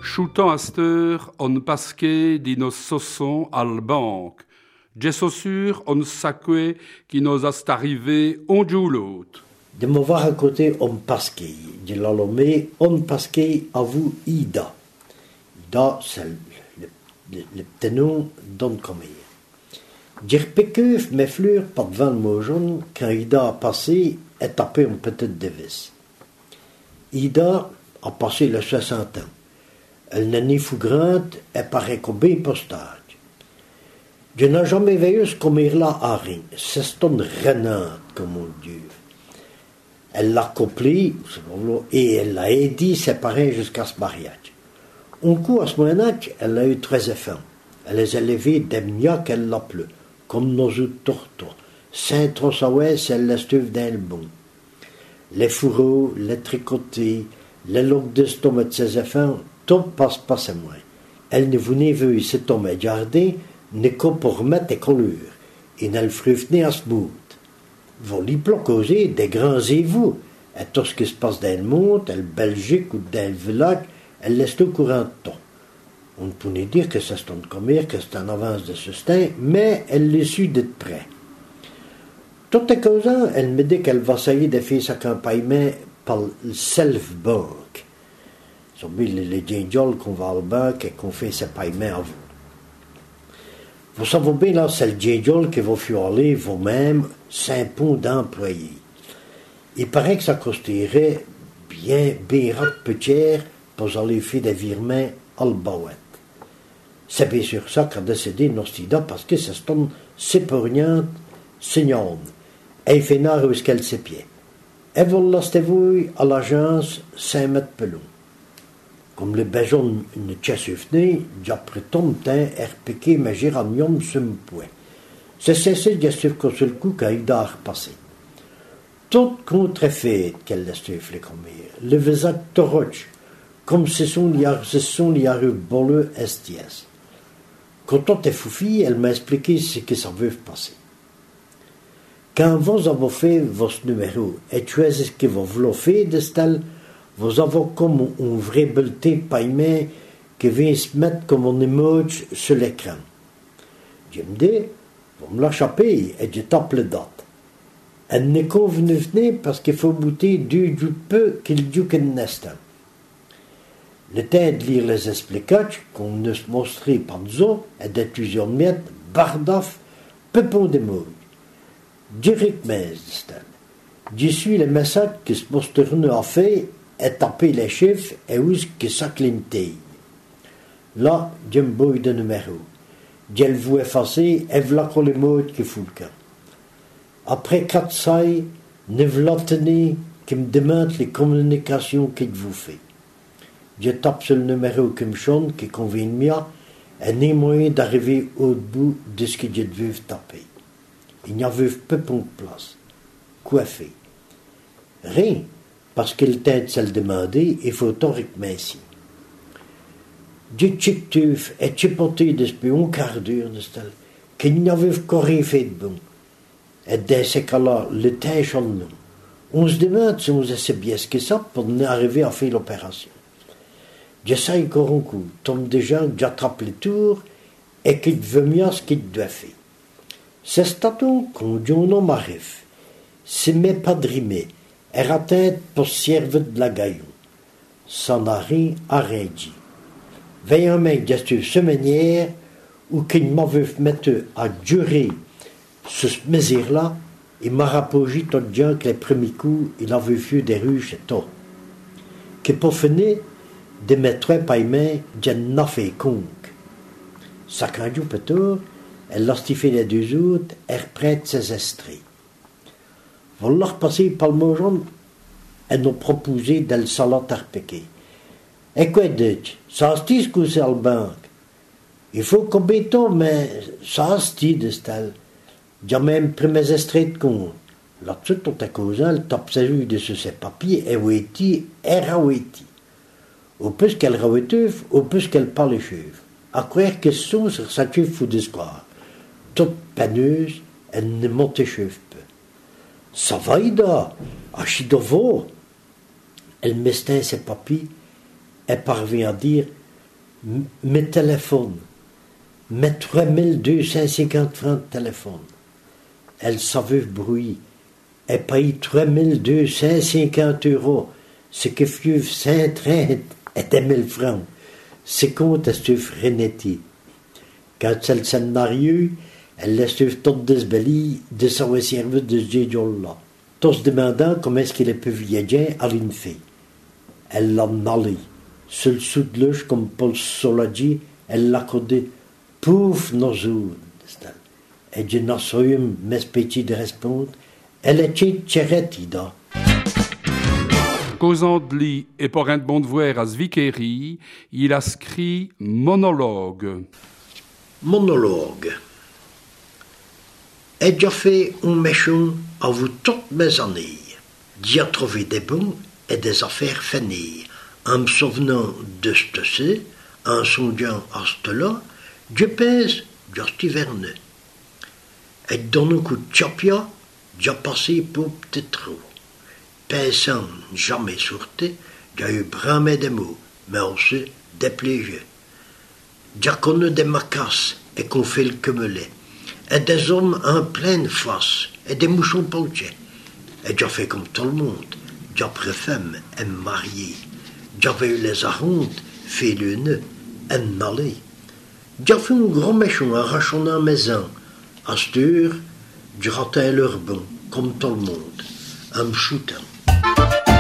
Choutan aster on pasquet di nos sosson al banc. Gesso sûr on sacque qui nos est arrivé on joue l'autre. De me voir à côté on pasquet. De l'allomé on pasquet à vous Ida. Ida c'est le petit nom d'on commis. Dire pekeuf mes fleurs pas devant le mot jaune quand Ida a passé et tapé une petite devise. Ida a passé les 60 ans. Elle n'est ni fougrante et paraît qu'au bien postage. Je n'ai jamais veillé ce comme il là à rien. C'est une renante, comme on dit. Elle l'a couplé et elle l'a aidé séparer jusqu'à ce mariage. Un coup, à ce moment-là, elle a eu 13 enfants. Elle les a élevés des mias qu'elle l'a plu, comme nos autres tortos. Saint-Trosawès, elle les stuve dans le bon. Les fourreaux, les tricotés, les loques d'estomac de ses enfants, tout passe pas c'est moins. Elle ne venait vu cet homme garder, ne qu'au pour remettre des couleurs, et ne le frufne à smooth. Vous lui causer des grands évous, et tout ce qui se passe dans le monde, en Belgique ou dans le village, elle laisse au courant de tout. On pourrait dire que c'est un commerce, que c'est en avance de sustain, mais elle le suit de près. Tout est causant, elle me dit qu'elle va essayer de faire sa campagne par le self-bank. C'est les djingioles qu'on va à la banque et qu'on fait ses paiements à vous. Vous savez bien, là, c'est le djingiol qui va fioler vous-même 5 pounds d'employés. Il paraît que ça coûterait bien peu cher pour aller faire des virements à l'bawette. C'est bien sûr ça qu'a décidé Nostida parce que c'est une sépournante signonne. Et il fait nard où est-ce qu'elle s'est pied. Et vous l'astez-vous à l'agence 5 mètres pelon. Comme le besoin ne tchasufné, d'après ton temps, RPK mais géranium se me point. C'est cessé de sur le coup quand il a repassé. Tout contre-fait qu'elle laisse les commis. Le visage toroche, comme ce sont les arrêts boleux STS. Quand tout est foufi, elle m'a expliqué ce que ça veut passer. Quand vous avez fait votre numéro et choisi ce que vous voulez faire de style, vous avez comme un vrai bulletin paiement qui vient se mettre comme un emoji sur l'écran. Je me dis, vous me l'échappez et je tape la date. Elle n'est convenue parce qu'il faut bouter du peu qu'il dure qu'un instant. Le temps de lire les explications qu'on nous montrait par nous et de plusieurs miettes, bardaf, pepon de mode. Directement, dit-elle. Je suis le message que ce posterno a fait et taper les chiffres et où est-ce que ça clintait. Là, je me bouille de numéro. Je le vois effacer et voilà qu'on les mots qui fout le camp. Après 4 sailles, ne voilà tenez qui me demande les communications qu'il vous fait. Je tape sur le numéro qui me chante, qui convient mieux, et n'est moyen d'arriver au bout de ce que je devais taper. Il n'y avait peu de place. Quoi faire? Rien, parce que le temps de se le demander, il faut théoriquement ici. Je tchic-tuf et chipoté depuis un quart d'heure de style, qu'il n'y avait rien fait de bon. Et dans ces cas-là, le temps est chaud nous. On se demande si on est assez bien que ça pour arriver à faire l'opération. J'essaye encore un coup, tombe déjà, j'attrape les tours et qu'il veut mieux ce qu'il doit faire. C'est staton quand un homme arrive, se met pas de rimer, et atteint pour servir de la gaillon. Ça n'a rien à rien dit. Veille un mec de ce manière ou qu'il m'avait mettre à durer ce mesure-là, il m'a rapproché tout bien que les premiers coups, il avait vu des ruches et tout. Que pour finir, de mettre un paiement, je n'ai fait conque. Ça craint du peu elle lastifie les 2 autres et reprend ses estrées. Vous leur passez par le mot jaune, elle nous proposé de le salon RPK. Et quoi dit, ça se dit que c'est le banque. Il faut qu'on béton, mais ça se dit de style. J'ai même pris mes estrées de compte. Là-dessus, tout à cause, elle tape ses yeux de ses papiers et ouéti et raouéti. Au plus qu'elle raouéteuf, au plus qu'elle parle les cheveux. À croire que sont sur sa cheveux fou d'espoir. Toute panneuse, elle ne monte cheveux peu. Ça va, Ida, à Chidovo. Elle m'estime ses papiers et parvient à dire mes téléphones, mes 3250 francs de téléphone. Elle savait bruit. Elle paye 3250 €. Ce que fut Saint-Train était 1000 francs. C'est compte à ce frénéti. Quand elle s'en arrive, elle laisse tout desbelli de savoir servir de ce là. Tous demandant comment est-ce qu'il peut viager à une fille. Elle l'a allé. Sur le sous de l'âge, comme Paul Soladi, elle l'a codé. Pouf, nos jours. Et je n'en sais mes petits de répondre. Elle est tchéretti da. Causant-li et pour un bon devoir à Zvikeri, il a écrit monologue. Monologue. Et j'ai fait un méchant à vous toutes mes années. J'ai trouvé des bons et des affaires finies. En me souvenant de ce en songeant à cela, je pèse juste hiverne. Et dans un coup de chapia, j'ai passé pour petit trou. Pensant jamais sorti, j'ai eu bramé des mots, mais aussi des plaisirs. J'ai connu des macasses et qu'on fait le cumuler, et des hommes en pleine face, et des mouchons pochés. Et j'ai fait comme tout le monde, j'ai pris femme et marié. J'avais eu les arrondes, fait le nœud, et n'allé. J'ai fait un grand méchant en rachonnant mes ans. À cette heure, j'ai raté leur bon, comme tout le monde, en me shootant.